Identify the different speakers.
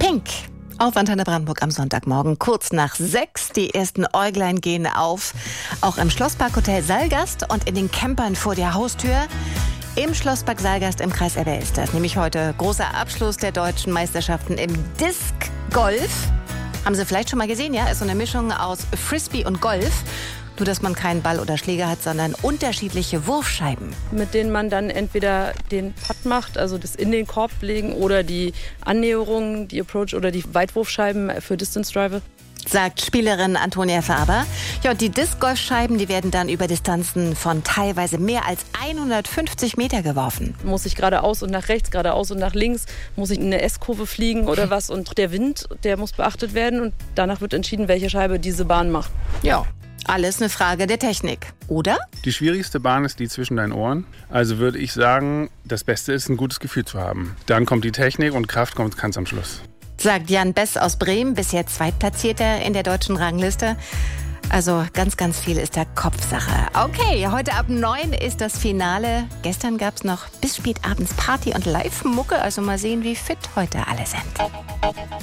Speaker 1: Pink auf Antenne Brandenburg am Sonntagmorgen, kurz nach 6. Die ersten Äuglein gehen auf. Auch im Schlossparkhotel Saalgast und in den Campern vor der Haustür. Im Schlosspark Saalgast im Kreis Elbe-Elster ist nämlich heute großer Abschluss der deutschen Meisterschaften im Disc Golf. Haben Sie vielleicht schon mal gesehen, ja? Ist so eine Mischung aus Frisbee und Golf. Nur, dass man keinen Ball oder Schläger hat, sondern unterschiedliche Wurfscheiben.
Speaker 2: Mit denen man dann entweder den Putt macht, also das in den Korb legen, oder die Annäherung, die Approach oder die Weitwurfscheiben für Distance Drive.
Speaker 1: Sagt Spielerin Antonia Faber. Ja, und die Disc-Golfscheiben, die werden dann über Distanzen von teilweise mehr als 150 Meter geworfen.
Speaker 2: Muss ich geradeaus und nach rechts, geradeaus und nach links, muss ich in eine S-Kurve fliegen oder was? Und der Wind, der muss beachtet werden und danach wird entschieden, welche Scheibe diese Bahn macht.
Speaker 1: Ja. Alles eine Frage der Technik, oder?
Speaker 3: Die schwierigste Bahn ist die zwischen deinen Ohren. Also würde ich sagen, das Beste ist, ein gutes Gefühl zu haben. Dann kommt die Technik und Kraft kommt ganz am Schluss.
Speaker 1: Sagt Jan Bess aus Bremen, bisher Zweitplatzierter in der deutschen Rangliste. Also ganz, ganz viel ist da Kopfsache. Okay, heute ab 9 ist das Finale. Gestern gab es noch bis spät abends Party und Live-Mucke. Also mal sehen, wie fit heute alle sind.